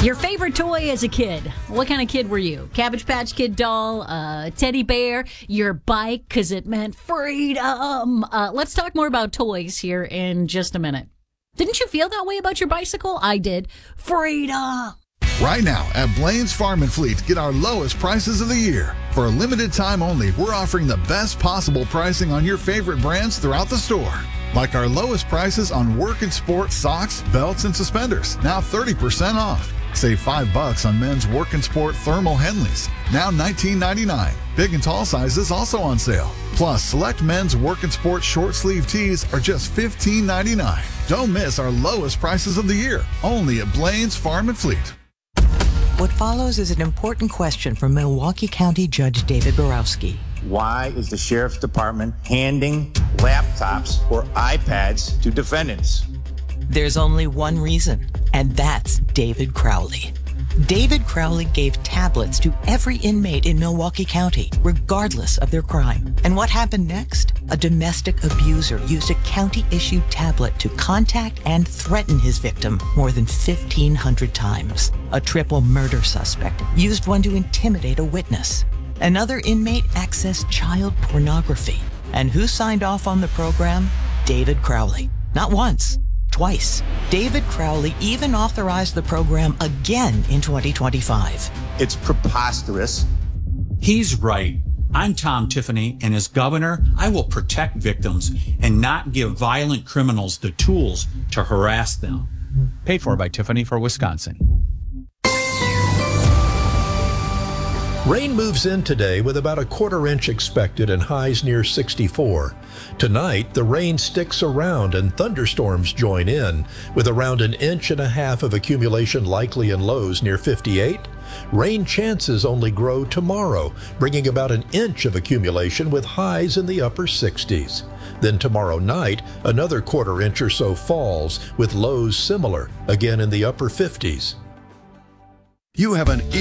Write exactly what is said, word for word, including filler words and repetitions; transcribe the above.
Your favorite toy as a kid? What kind of kid were you? Cabbage Patch Kid doll, uh, teddy bear, your bike because it meant freedom. Uh, let's talk more about toys here in just a minute. Didn't you feel that way about your bicycle? I did. Freedom. Right now at Blaine's Farm and Fleet, get our lowest prices of the year. For a limited time only, we're offering the best possible pricing on your favorite brands throughout the store. Like our lowest prices on work and sport socks, belts, and suspenders, now thirty percent off. Save five bucks on men's work and sport thermal Henleys, now nineteen ninety-nine. Big and tall sizes also on sale. Plus, select men's work and sport short sleeve tees are just fifteen ninety-nine. Don't miss our lowest prices of the year, only at Blaine's Farm and Fleet. What follows is an important question from Milwaukee County Judge David Borowski. Why is the Sheriff's Department handing laptops or iPads to defendants? There's only one reason, and that's David Crowley. David Crowley gave tablets to every inmate in Milwaukee County, regardless of their crime. And what happened next? A domestic abuser used a county-issued tablet to contact and threaten his victim more than fifteen hundred times. A triple murder suspect used one to intimidate a witness. Another inmate accessed child pornography. And who signed off on the program? David Crowley. Not once. Twice. David Crowley even authorized the program again in twenty twenty-five. It's preposterous. He's right. I'm Tom Tiffany, and as governor, I will protect victims and not give violent criminals the tools to harass them. Paid for by Tiffany for Wisconsin. Rain moves in today with about a quarter inch expected and highs near sixty-four. Tonight, the rain sticks around and thunderstorms join in with around an inch and a half of accumulation likely in lows near fifty-eight. Rain chances only grow tomorrow, bringing about an inch of accumulation with highs in the upper sixties. Then tomorrow night, another quarter inch or so falls with lows similar, again in the upper fifties. You have an